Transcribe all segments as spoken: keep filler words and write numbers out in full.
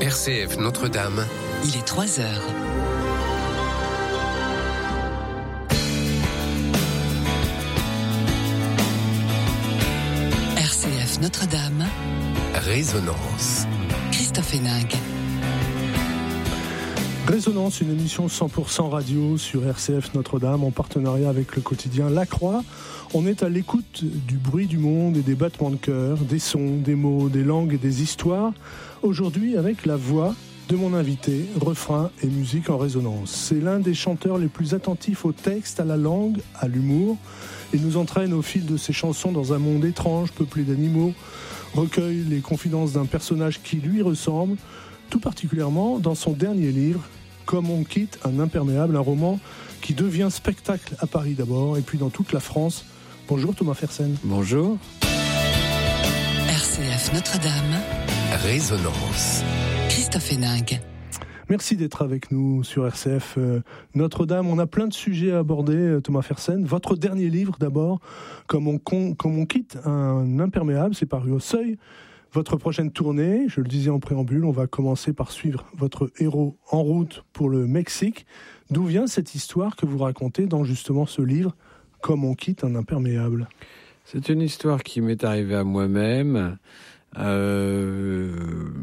R C F Notre-Dame. Il est trois heures. R C F Notre-Dame. Résonance. Christophe Héninck. Résonance, une émission cent pour cent radio sur R C F Notre-Dame en partenariat avec le quotidien La Croix. On est à l'écoute du bruit du monde et des battements de cœur, des sons, des mots, des langues et des histoires. Aujourd'hui avec la voix de mon invité, refrain et musique en résonance. C'est l'un des chanteurs les plus attentifs au texte, à la langue, à l'humour. Il nous entraîne au fil de ses chansons dans un monde étrange, peuplé d'animaux, recueille les confidences d'un personnage qui lui ressemble, tout particulièrement dans son dernier livre, Comme on quitte un imperméable, un roman qui devient spectacle à Paris d'abord et puis dans toute la France. Bonjour Thomas Fersen. Bonjour. R C F Notre-Dame. Résonance. Christophe Héninck. Merci d'être avec nous sur R C F euh, Notre-Dame. On a plein de sujets à aborder, euh, Thomas Fersen. Votre dernier livre d'abord, Comme on, con, comme on quitte un imperméable, c'est paru au Seuil. Votre prochaine tournée, je le disais en préambule, on va commencer par suivre votre héros en route pour le Mexique. D'où vient cette histoire que vous racontez dans justement ce livre, Comme on quitte un imperméable ? C'est une histoire qui m'est arrivée à moi-même. Euh...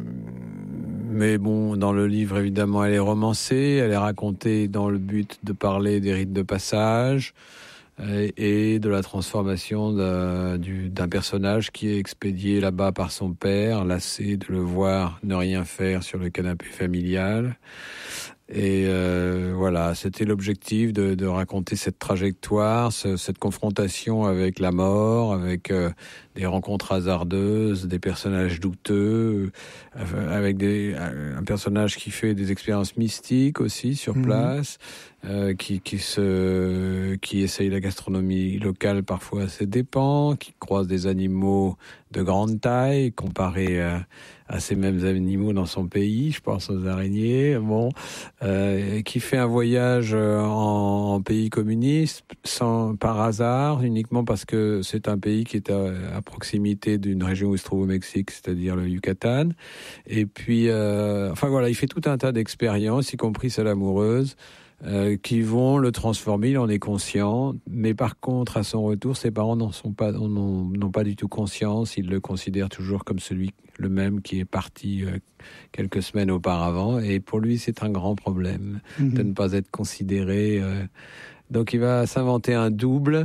Mais bon, dans le livre, évidemment, elle est romancée, elle est racontée dans le but de parler des rites de passage et de la transformation d'un, du, d'un personnage qui est expédié là-bas par son père, lassé de le voir ne rien faire sur le canapé familial. Et euh, voilà, c'était l'objectif de, de raconter cette trajectoire, ce, cette confrontation avec la mort, avec euh, des rencontres hasardeuses, des personnages douteux, euh, avec des, un personnage qui fait des expériences mystiques aussi sur mmh. place, euh, qui, qui, se, qui essaye la gastronomie locale parfois à ses dépens, qui croise des animaux de grande taille comparés à, à ces mêmes animaux dans son pays, je pense aux araignées, bon, euh, qui fait un voyage en, en pays communiste sans, par hasard, uniquement parce que c'est un pays qui est à, à proximité d'une région où il se trouve au Mexique, c'est-à-dire le Yucatan. Et puis, euh, enfin voilà, il fait tout un tas d'expériences, y compris celle amoureuse, Euh, qui vont le transformer, il en est conscient, mais par contre, à son retour, ses parents n'en sont pas, n'ont, n'ont pas du tout conscience, ils le considèrent toujours comme celui, le même qui est parti euh, quelques semaines auparavant, et pour lui, c'est un grand problème mmh. de ne pas être considéré. Euh, donc il va s'inventer un double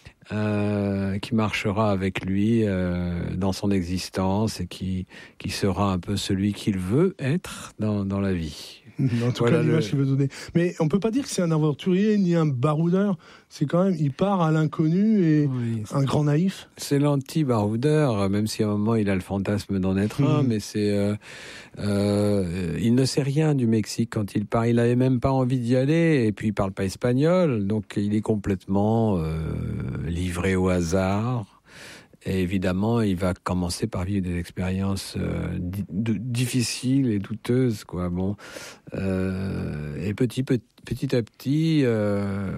Euh, qui marchera avec lui euh, dans son existence et qui, qui sera un peu celui qu'il veut être dans, dans la vie. En tout voilà cas, l'image le... qu'il veut donner. Mais on ne peut pas dire que c'est un aventurier ni un baroudeur. C'est quand même, il part à l'inconnu et oui, un grand naïf. C'est l'anti-baroudeur, même si à un moment il a le fantasme d'en être mmh. un, mais c'est, euh, euh, il ne sait rien du Mexique quand il part. Il n'avait même pas envie d'y aller, et puis il parle pas espagnol, donc il est complètement euh, livré au hasard. Et évidemment, il va commencer par vivre des expériences euh, di- de, difficiles et douteuses, quoi. Bon, euh, et petit, petit, petit à petit, euh,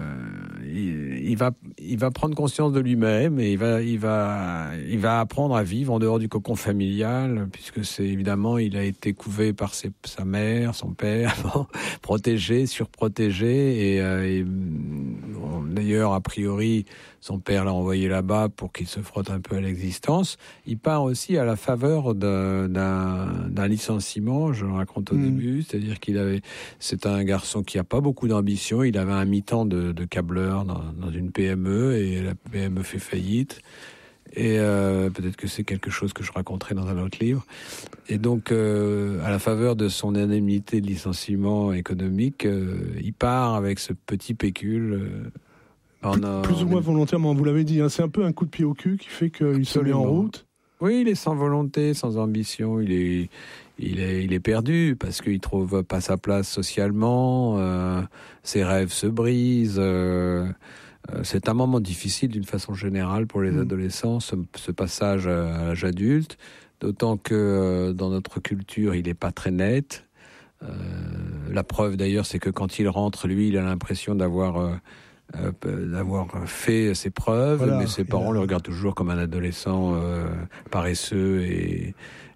il, il va, il va prendre conscience de lui-même et il va, il va, il va apprendre à vivre en dehors du cocon familial, puisque c'est évidemment, il a été couvé par ses, sa mère, son père, bon, protégé, surprotégé, et, euh, et bon, d'ailleurs, a priori, son père l'a envoyé là-bas pour qu'il se frotte un peu à l'existence. Il part aussi à la faveur de, d'un, d'un licenciement, je le raconte au mmh. début, c'est-à-dire qu'il avait, c'est un garçon qui a pas beaucoup d'ambition, il avait un mi-temps de, de câbleur dans, dans une P M E et la P M E fait faillite. Et euh, peut-être que c'est quelque chose que je raconterai dans un autre livre. Et donc, euh, à la faveur de son indemnité de licenciement économique, euh, il part avec ce petit pécule. Euh, Plus, a, plus ou moins volontairement, vous l'avez dit, hein, c'est un peu un coup de pied au cul qui fait qu'il se met en route. Oui, il est sans volonté, sans ambition, il est, il est, il est perdu parce qu'il trouve pas sa place socialement, euh, ses rêves se brisent. Euh, c'est un moment difficile d'une façon générale pour les mmh. adolescents, ce, ce passage à l'âge adulte, d'autant que euh, dans notre culture, il n'est pas très net. Euh, la preuve d'ailleurs, c'est que quand il rentre, lui, il a l'impression d'avoir... Euh, Euh, d'avoir fait ses preuves, voilà, mais ses parents a... le regardent toujours comme un adolescent euh, paresseux et,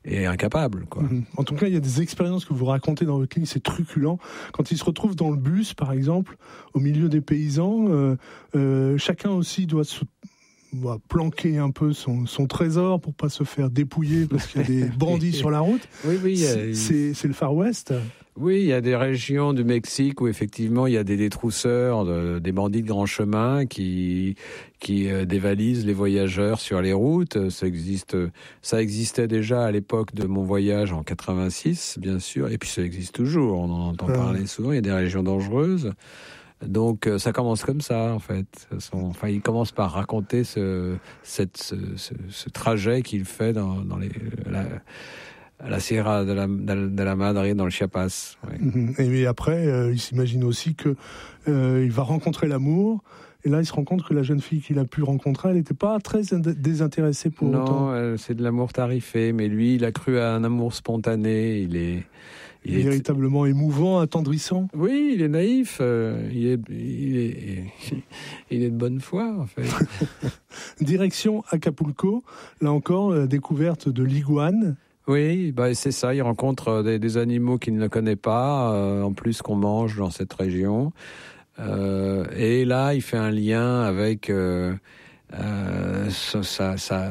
est incapable, quoi. Mmh. En tout cas, il y a des expériences que vous racontez dans votre livre, c'est truculent. Quand il se retrouve dans le bus, par exemple, au milieu des paysans, euh, euh, chacun aussi doit se doit planquer un peu son, son trésor pour pas se faire dépouiller parce qu'il y a des bandits sur la route. Oui, oui. C'est, c'est, c'est le Far West. Oui, il y a des régions du Mexique où effectivement il y a des détrousseurs, de, des bandits de grand chemin qui qui euh, dévalisent les voyageurs sur les routes. Ça existe, ça existait déjà à l'époque de mon voyage en quatre-vingt-six, bien sûr, et puis ça existe toujours. On en entend Ah. parler souvent. Il y a des régions dangereuses. Donc ça commence comme ça en fait. Enfin, il commence par raconter ce cette ce, ce, ce trajet qu'il fait dans dans les la, à la Sierra de la, de la Madre, dans le Chiapas. Ouais. Et après, euh, il s'imagine aussi que euh, il va rencontrer l'amour. Et là, il se rend compte que la jeune fille qu'il a pu rencontrer, elle n'était pas très désintéressée pour non, autant. Non, c'est de l'amour tarifé. Mais lui, il a cru à un amour spontané. Il est... Il, il est véritablement émouvant, attendrissant. Oui, il est naïf. Euh, il, est, il, est, il est de bonne foi, en fait. Direction Acapulco. Là encore, la découverte de l'iguane. Oui, bah c'est ça. Il rencontre des, des animaux qu'il ne connaît pas, euh, en plus qu'on mange dans cette région. Euh, et là, il fait un lien avec euh, euh, ça, ça, ça,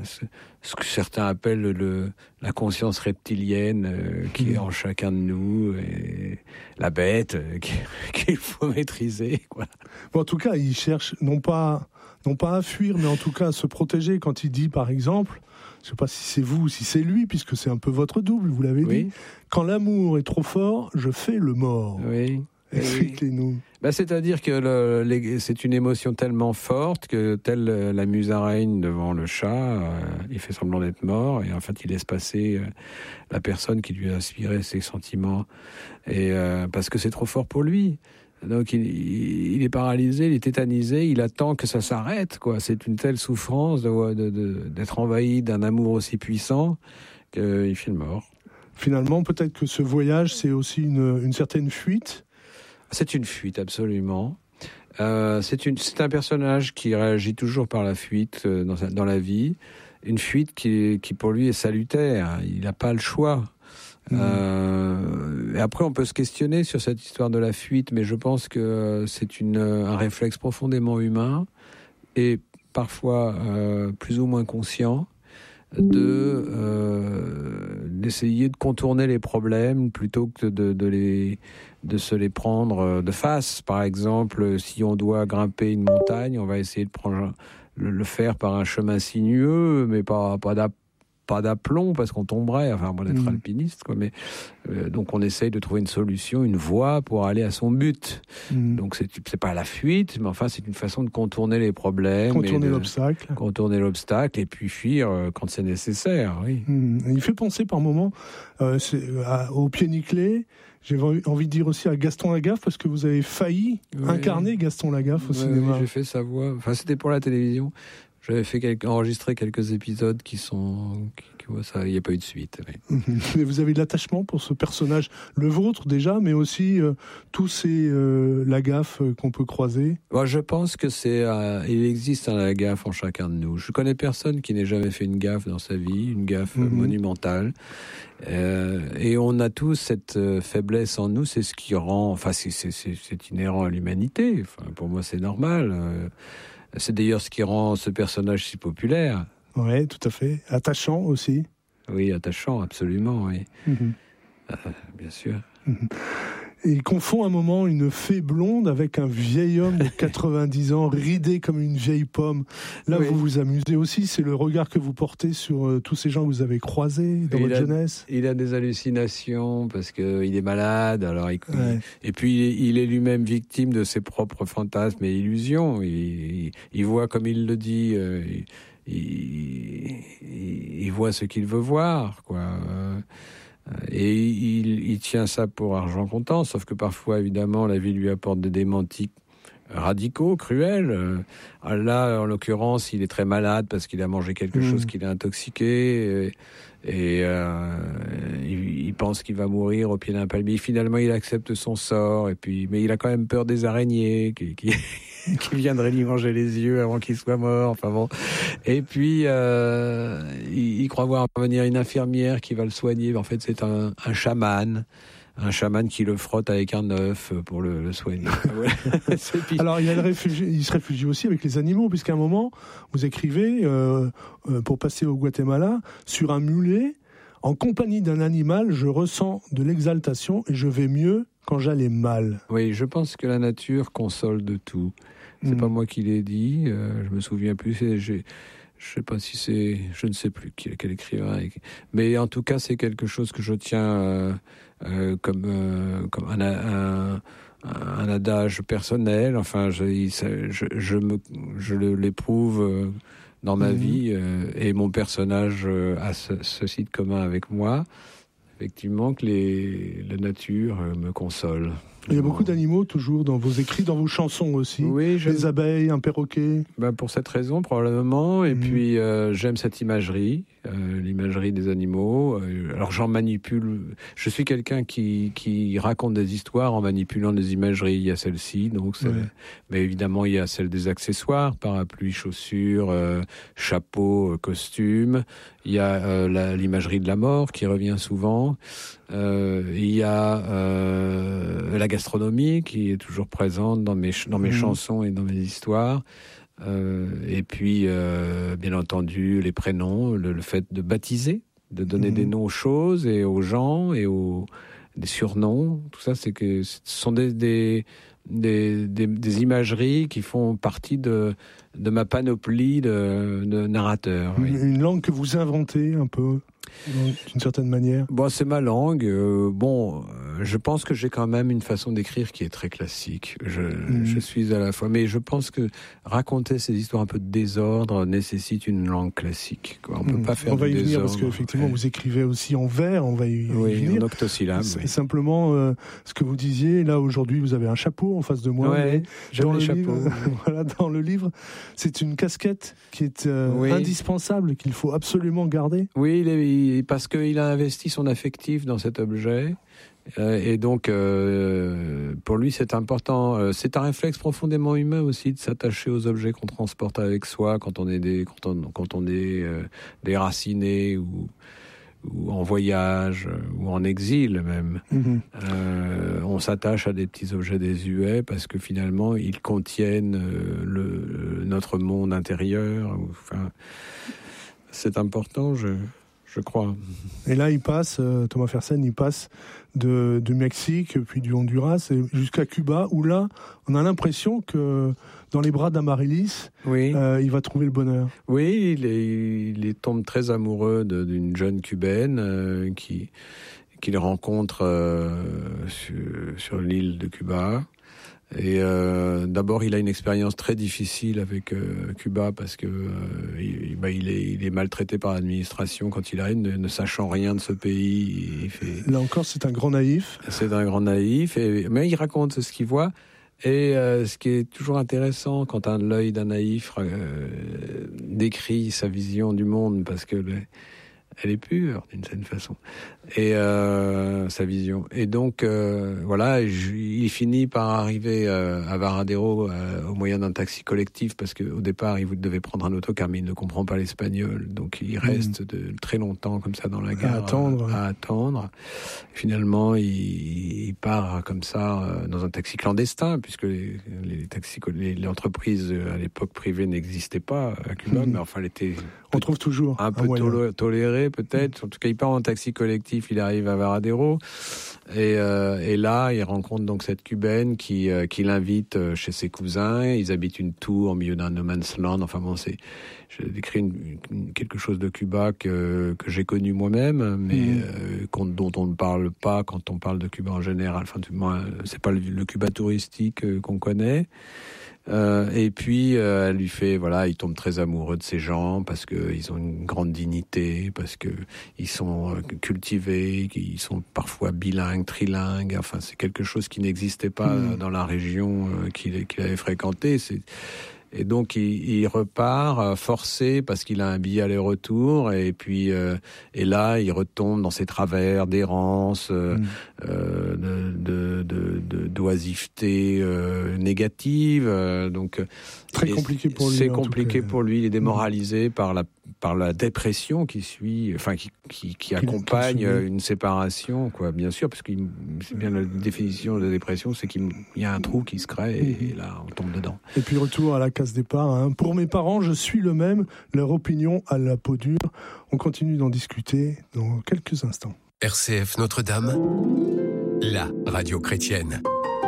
ce que certains appellent le, la conscience reptilienne euh, qui mmh. est en chacun de nous, et la bête euh, qu'il faut maîtriser, quoi. Bon, en tout cas, il cherche non pas, non pas à fuir, mais en tout cas à se protéger. Quand il dit, par exemple, je ne sais pas si c'est vous ou si c'est lui, puisque c'est un peu votre double, vous l'avez oui. dit. Quand l'amour est trop fort, je fais le mort. Oui. Expliquez-nous. Bah, c'est-à-dire que le, les, c'est une émotion tellement forte que, telle la musaraigne devant le chat, euh, il fait semblant d'être mort et en fait il laisse passer euh, la personne qui lui a inspiré ses sentiments, et euh, parce que c'est trop fort pour lui. Donc il, il est paralysé, il est tétanisé, il attend que ça s'arrête, quoi. C'est une telle souffrance de, de, de, d'être envahi d'un amour aussi puissant qu'il file mort. Finalement, peut-être que ce voyage, c'est aussi une, une certaine fuite. C'est une fuite, absolument. Euh, c'est, une, c'est un personnage qui réagit toujours par la fuite euh, dans, sa, dans la vie. Une fuite qui, qui, pour lui, est salutaire. Il n'a pas le choix. Mmh. Euh, et après, on peut se questionner sur cette histoire de la fuite, mais je pense que c'est une, un réflexe profondément humain et parfois euh, plus ou moins conscient de euh, d'essayer de contourner les problèmes plutôt que de, de les de se les prendre de face. Par exemple, si on doit grimper une montagne, on va essayer de prendre le, le faire par un chemin sinueux, mais pas pas d'ap, pas d'aplomb parce qu'on tomberait. Enfin, moi d'être mmh. alpiniste, quoi. Mais euh, donc on essaye de trouver une solution, une voie pour aller à son but. Mmh. Donc c'est c'est pas la fuite, mais enfin c'est une façon de contourner les problèmes, contourner et de, l'obstacle, contourner l'obstacle et puis fuir euh, quand c'est nécessaire. Oui. Mmh. Il fait penser par moments euh, à, au pied nickelé. J'ai envie de dire aussi à Gaston Lagaffe, parce que vous avez failli oui. incarner Gaston Lagaffe au oui, cinéma. Oui, j'ai fait sa voix. Enfin, c'était pour la télévision. J'avais fait quelques, enregistré quelques épisodes qui sont... Qui, qui, ouais, ça, il n'y a pas eu de suite. Oui. Mais vous avez de l'attachement pour ce personnage, le vôtre déjà, mais aussi euh, tous ces euh, Lagaffe euh, qu'on peut croiser. Moi, je pense que c'est... Euh, il existe un Lagaffe en chacun de nous. Je connais personne qui n'ait jamais fait une gaffe dans sa vie, une gaffe mm-hmm. monumentale. Euh, et on a tous cette euh, faiblesse en nous, c'est ce qui rend... Enfin, c'est, c'est, c'est, c'est inhérent à l'humanité. Enfin, pour moi, c'est normal. Euh, c'est d'ailleurs ce qui rend ce personnage si populaire. Oui, tout à fait. Attachant aussi. Oui, attachant, absolument, oui. Mm-hmm. Euh, bien sûr. Mm-hmm. Et il confond un moment une fée blonde avec un vieil homme de quatre-vingt-dix ans, ridé comme une vieille pomme. Là, oui. vous vous amusez aussi. C'est le regard que vous portez sur euh, tous ces gens que vous avez croisés dans il votre a, jeunesse. Il a des hallucinations parce qu'il est malade. Alors il, ouais. Et puis, il est lui-même victime de ses propres fantasmes et illusions. Il, il, il voit, comme il le dit... Euh, il, il, il voit ce qu'il veut voir, quoi. Euh, Et il, il tient ça pour argent comptant, sauf que parfois, évidemment, la vie lui apporte des démentis radicaux, cruels. Là, en l'occurrence, il est très malade parce qu'il a mangé quelque mmh. chose qui l'a intoxiqué. Et, et euh, il, il pense qu'il va mourir au pied d'un palmier. Finalement, il accepte son sort. Et puis, mais il a quand même peur des araignées qui... qui qui viendrait lui manger les yeux avant qu'il soit mort. Enfin bon. Et puis, euh, il, il croit voir venir une infirmière qui va le soigner. En fait, c'est un, un chaman. Un chaman qui le frotte avec un œuf pour le, le soigner. Alors, il, y a le réfugié, il se réfugie aussi avec les animaux, puisqu'à un moment, vous écrivez, euh, euh, pour passer au Guatemala, sur un mulet, en compagnie d'un animal, je ressens de l'exaltation et je vais mieux quand j'allais mal. Oui, je pense que la nature console de tout. C'est mmh. pas moi qui l'ai dit, euh, je me souviens plus. J'ai, je sais pas si c'est, je ne sais plus quel, quel écrivain. Mais en tout cas, c'est quelque chose que je tiens euh, euh, comme euh, comme un, un, un adage personnel. Enfin, je je, je me je l'éprouve euh, dans ma mmh. vie euh, et mon personnage euh, a ce, ceci de commun avec moi. Effectivement, que les, la nature me console. Il y a beaucoup d'animaux toujours dans vos écrits, dans vos chansons aussi. Oui, j'aime... Des abeilles, un perroquet. Ben pour cette raison probablement. Et mmh. puis euh, j'aime cette imagerie, euh, l'imagerie des animaux. Euh, alors j'en manipule. Je suis quelqu'un qui qui raconte des histoires en manipulant des imageries. Il y a celle-ci, donc. C'est... Ouais. Mais évidemment il y a celle des accessoires, parapluie, chaussures, euh, chapeau, costume. Il y a euh, la, l'imagerie de la mort qui revient souvent. Euh, il y a euh, la gastronomie qui est toujours présente dans mes, dans mes mmh. chansons et dans mes histoires. Euh, et puis, euh, bien entendu, les prénoms, le, le fait de baptiser, de donner mmh. des noms aux choses et aux gens et aux des surnoms. Tout ça, c'est que ce sont des, des, des, des, des imageries qui font partie de, de ma panoplie de, de narrateurs. Une, oui. une langue que vous inventez un peu d'une certaine manière. Bon, c'est ma langue. Euh, bon, euh, je pense que j'ai quand même une façon d'écrire qui est très classique. Je, mmh. je suis à la fois, mais je pense que raconter ces histoires un peu de désordre nécessite une langue classique. Quoi. On mmh. peut pas faire on va du y désordre. venir parce qu'effectivement, ouais. vous écrivez aussi en vers. On va y, oui, y venir. en octosyllabe. C'est oui. simplement euh, ce que vous disiez. Là aujourd'hui, vous avez un chapeau en face de moi. Ouais, j'aime les chapeaux. Livre, voilà, dans le livre, c'est une casquette qui est euh, oui. indispensable, qu'il faut absolument garder. Oui, il est, parce qu'il a investi son affectif dans cet objet. Euh, et donc, euh, pour lui, c'est important. Euh, c'est un réflexe profondément humain aussi de s'attacher aux objets qu'on transporte avec soi quand on est des, quand on, quand on est euh, déraciné ou, ou en voyage ou en exil même. Mm-hmm. Euh, on s'attache à des petits objets désuets parce que finalement, ils contiennent euh, le, notre monde intérieur. Enfin, c'est important. Je Je crois. Et là, il passe, euh, Thomas Fersen, il passe de, de Mexique, puis du Honduras, et jusqu'à Cuba, où là, on a l'impression que dans les bras d'Amaryllis, oui. euh, il va trouver le bonheur. Oui, il, est, il est, tombe très amoureux de, d'une jeune cubaine euh, qui, qu'il rencontre euh, sur, sur l'île de Cuba. Et euh, d'abord, il a une expérience très difficile avec euh, Cuba parce que euh, il, bah, il, est, il est maltraité par l'administration quand il arrive, ne, ne sachant rien de ce pays. Il fait... Là encore, c'est un grand naïf. C'est un grand naïf, et, mais il raconte ce qu'il voit. Et euh, ce qui est toujours intéressant quand un, l'œil d'un naïf euh, décrit sa vision du monde, parce que le, elle est pure d'une certaine façon, et euh, sa vision. Et donc euh, voilà, il finit par arriver euh, à Varadero euh, au moyen d'un taxi collectif, parce qu'au départ il devait prendre un autocar, mais il ne comprend pas l'espagnol, donc il reste mmh. de très longtemps comme ça dans la gare à attendre. À, à attendre. Et finalement, il, il part comme ça euh, dans un taxi clandestin, puisque les, les taxis, les, les entreprises à l'époque privées n'existaient pas à Cuba, mmh. mais enfin, elle était. On trouve toujours un peu tolo- tolérée peut-être. En tout cas, il part en taxi collectif, il arrive à Varadero, et, euh, et là, il rencontre donc cette cubaine qui, euh, qui l'invite chez ses cousins. Ils habitent une tour au milieu d'un no man's land. Enfin bon, c'est, je décris une, une, quelque chose de Cuba que, que j'ai connu moi-même, mais mmh. euh, dont on ne parle pas quand on parle de Cuba en général. Enfin, du moins, c'est pas le, le Cuba touristique euh, qu'on connaît. Euh, et puis euh, elle lui fait, voilà, il tombe très amoureux de ces gens parce que ils ont une grande dignité, parce que ils sont euh, cultivés, ils sont parfois bilingues, trilingues. Enfin, c'est quelque chose qui n'existait pas mmh. dans la région euh, qu'il, qu'il avait fréquentée. C'est Et donc, il, il repart forcé parce qu'il a un billet aller-retour. Et puis, euh, et là, il retombe dans ses travers d'errance, euh, mmh. euh, de, de, de, de, d'oisiveté euh, négative. Euh, donc, très compliqué pour lui. C'est compliqué pour lui. Il est démoralisé mmh. par la par la dépression qui suit, enfin qui qui, qui accompagne une séparation, quoi. Bien sûr, parce que c'est bien la définition de la dépression, c'est qu'il y a un trou qui se crée et, et là on tombe dedans. Et puis retour à la case départ. Hein. Pour mes parents, je suis le même. Leur opinion à la peau dure. On continue d'en discuter dans quelques instants. R C F Notre-Dame, la radio chrétienne.